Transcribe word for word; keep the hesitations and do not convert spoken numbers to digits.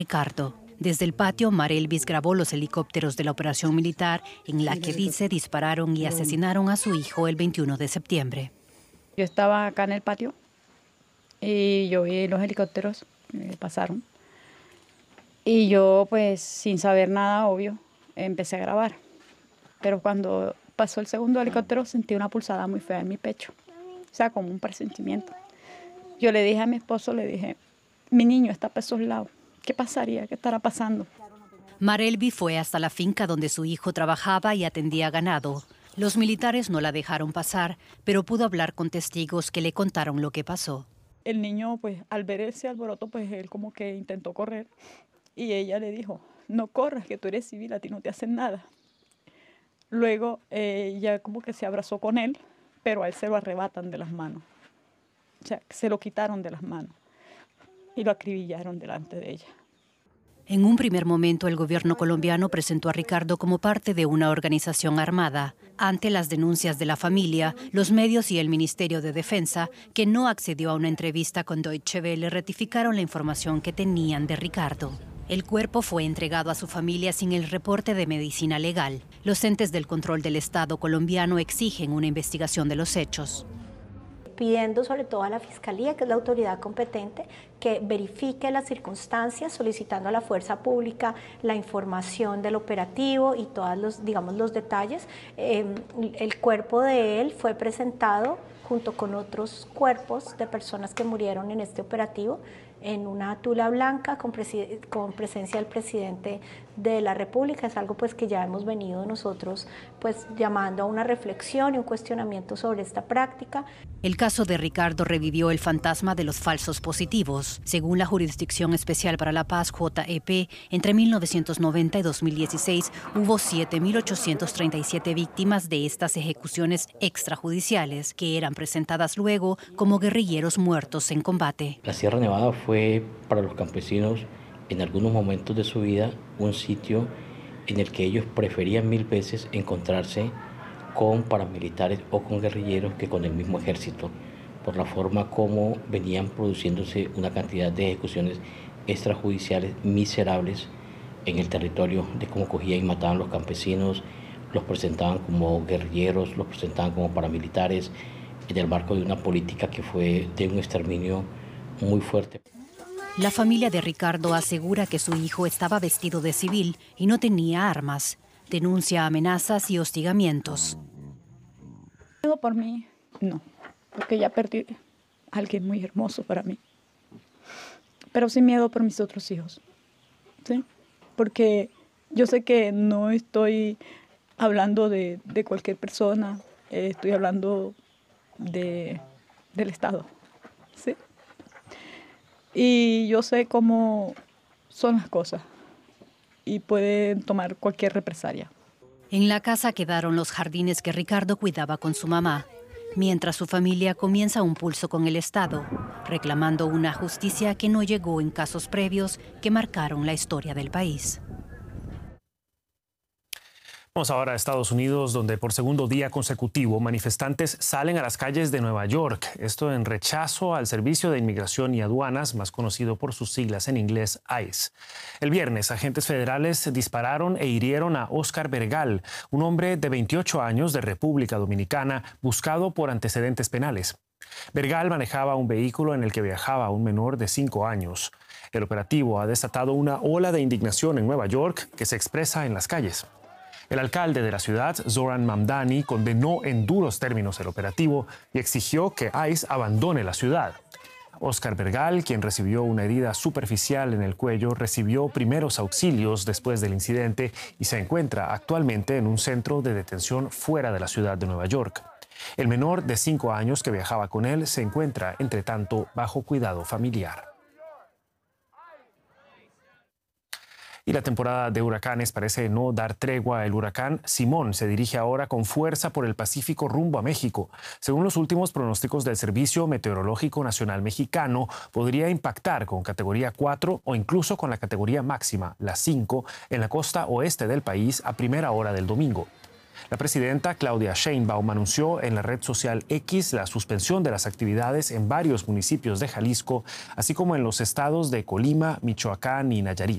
Ricardo. Desde el patio, Marelvis grabó los helicópteros de la operación militar en la que dice dispararon y asesinaron a su hijo el veintiuno de septiembre. Yo estaba acá en el patio y yo vi los helicópteros que pasaron. Y yo, pues, sin saber nada, obvio, empecé a grabar. Pero cuando pasó el segundo helicóptero, sentí una pulsada muy fea en mi pecho. O sea, como un presentimiento. Yo le dije a mi esposo, le dije, mi niño está para esos lados. ¿Qué pasaría? ¿Qué estará pasando? Marelvis fue hasta la finca donde su hijo trabajaba y atendía ganado. Los militares no la dejaron pasar, pero pudo hablar con testigos que le contaron lo que pasó. El niño, pues, al ver ese alboroto, pues, él como que intentó correr. Y ella le dijo, no corras, que tú eres civil, a ti no te hacen nada. Luego eh, ella como que se abrazó con él, pero a él se lo arrebatan de las manos. O sea, se lo quitaron de las manos y lo acribillaron delante de ella. En un primer momento, el gobierno colombiano presentó a Ricardo como parte de una organización armada. Ante las denuncias de la familia, los medios y el Ministerio de Defensa, que no accedió a una entrevista con Deutsche Welle, rectificaron la información que tenían de Ricardo. El cuerpo fue entregado a su familia sin el reporte de medicina legal. Los entes del control del Estado colombiano exigen una investigación de los hechos. Pidiendo sobre todo a la Fiscalía, que es la autoridad competente, que verifique las circunstancias, solicitando a la fuerza pública la información del operativo y todos los, digamos, los detalles. Eh, el cuerpo de él fue presentado junto con otros cuerpos de personas que murieron en este operativo en una tula blanca con, con presencia del presidente de la República. Es algo pues que ya hemos venido nosotros pues llamando a una reflexión y un cuestionamiento sobre esta práctica. El caso de Ricardo revivió el fantasma de los falsos positivos. Según la Jurisdicción Especial para la Paz, J E P, entre mil novecientos noventa y dos mil dieciséis hubo siete mil ochocientas treinta y siete víctimas de estas ejecuciones extrajudiciales, que eran presentadas luego como guerrilleros muertos en combate. La Sierra Nevada fue para los campesinos en algunos momentos de su vida un sitio en el que ellos preferían mil veces encontrarse con paramilitares o con guerrilleros que con el mismo ejército, por la forma como venían produciéndose una cantidad de ejecuciones extrajudiciales miserables en el territorio, de cómo cogían y mataban a los campesinos, los presentaban como guerrilleros, los presentaban como paramilitares, en el marco de una política que fue de un exterminio muy fuerte. La familia de Ricardo asegura que su hijo estaba vestido de civil y no tenía armas. Denuncia amenazas y hostigamientos. Miedo por mí, no, porque ya perdí a alguien muy hermoso para mí. Pero sí miedo por mis otros hijos, ¿sí? Porque yo sé que no estoy hablando de, de cualquier persona, eh, estoy hablando de, del Estado, ¿sí? Y yo sé cómo son las cosas y pueden tomar cualquier represalia. En la casa quedaron los jardines que Ricardo cuidaba con su mamá, mientras su familia comienza un pulso con el Estado, reclamando una justicia que no llegó en casos previos que marcaron la historia del país. Vamos ahora a Estados Unidos, donde por segundo día consecutivo manifestantes salen a las calles de Nueva York. Esto en rechazo al Servicio de Inmigración y Aduanas, más conocido por sus siglas en inglés ICE. El viernes, agentes federales dispararon e hirieron a Oscar Bergal, un hombre de veintiocho años de República Dominicana, buscado por antecedentes penales. Bergal manejaba un vehículo en el que viajaba un menor de cinco años. El operativo ha desatado una ola de indignación en Nueva York que se expresa en las calles. El alcalde de la ciudad, Zoran Mamdani, condenó en duros términos el operativo y exigió que ICE abandone la ciudad. Oscar Bergal, quien recibió una herida superficial en el cuello, recibió primeros auxilios después del incidente y se encuentra actualmente en un centro de detención fuera de la ciudad de Nueva York. El menor de cinco años que viajaba con él se encuentra, entre tanto, bajo cuidado familiar. Y la temporada de huracanes parece no dar tregua. El huracán Simón se dirige ahora con fuerza por el Pacífico rumbo a México. Según los últimos pronósticos del Servicio Meteorológico Nacional Mexicano, podría impactar con categoría cuatro o incluso con la categoría máxima, la cinco, en la costa oeste del país a primera hora del domingo. La presidenta Claudia Sheinbaum anunció en la red social X la suspensión de las actividades en varios municipios de Jalisco, así como en los estados de Colima, Michoacán y Nayarit.